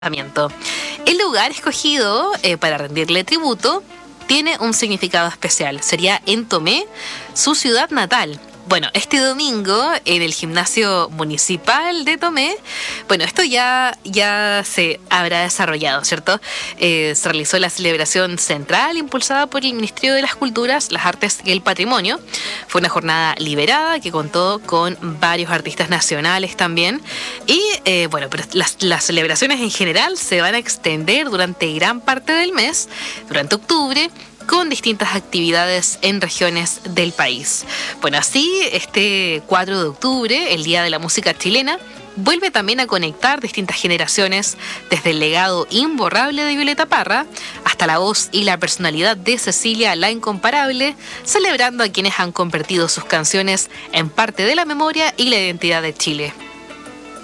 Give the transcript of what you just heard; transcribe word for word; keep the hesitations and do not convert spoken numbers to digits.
El lugar escogido eh, para rendirle tributo tiene un significado especial. Sería en Tomé, su ciudad natal. Bueno, este domingo en el gimnasio municipal de Tomé, bueno, esto ya, ya se habrá desarrollado, ¿cierto? Eh, se realizó la celebración central impulsada por el Ministerio de las Culturas, las Artes y el Patrimonio. Fue una jornada liberada que contó con varios artistas nacionales también. Y eh, bueno, pero las, las celebraciones en general se van a extender durante gran parte del mes, durante octubre, con distintas actividades en regiones del país. Bueno, así este cuatro de octubre, el Día de la Música Chilena, vuelve también a conectar distintas generaciones, desde el legado imborrable de Violeta Parra hasta la voz y la personalidad de Cecilia la Incomparable, celebrando a quienes han convertido sus canciones en parte de la memoria y la identidad de Chile.